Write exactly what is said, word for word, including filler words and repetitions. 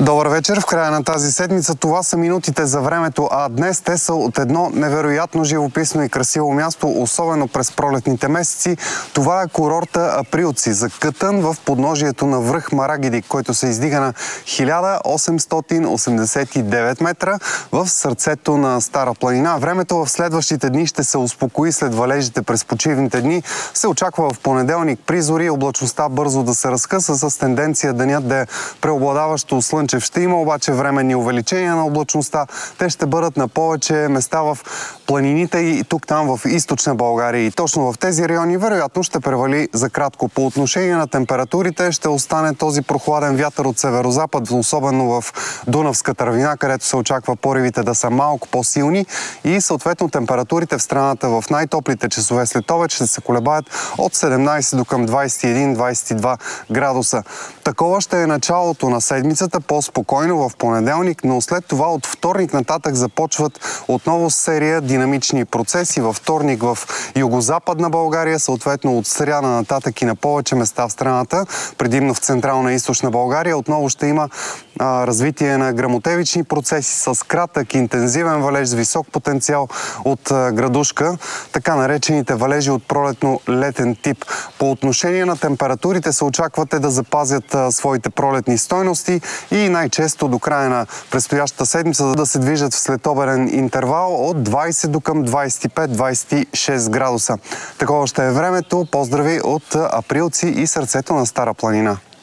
Добър вечер. В края на тази седмица това са минутите за времето, а днес те са от едно невероятно живописно и красиво място, особено през пролетните месеци. Това е курорта Априлци, закътан в подножието на връх Марагиди, който се издига на хиляда осемстотин осемдесет и девет метра в сърцето на Стара планина. Времето в следващите дни ще се успокои след валежите през почивните дни. Се очаква в понеделник при зори облачността бързо да се разкъса с тенденция денят да е преобладаващо слънчев. Ще има обаче временни увеличения на облачността. Те ще бъдат на повече места в планините и тук-там в източна България. И точно в тези райони вероятно ще превали за кратко. По отношение на температурите ще остане този прохладен вятър от северозапад, особено в Дунавската равнина, където се очаква поривите да са малко по-силни и съответно температурите в страната в най-топлите часове след обед ще се колебаят от седемнайсет до към двайсет и един - двайсет и два градуса. Такова ще е началото на седмицата, по-спокойно в понеделник, но след това от вторник нататък започват отново серия динамични процеси. Във вторник в югозападна България, съответно от сряда нататък и на повече места в страната, предимно в централна и източна България, отново ще има а, развитие на гръмотевични процеси с кратък, интензивен валеж с висок потенциал от а, градушка, така наречените валежи от пролетно-летен тип. По отношение на температурите се очаквате да запазят а, своите пролетни стойности и най-често до края на предстоящата седмица да се движат в следобеден интервал от двайсет до към двайсет и пет - двайсет и шест градуса. Такова ще е времето. Поздрави от Априлци и сърцето на Стара планина.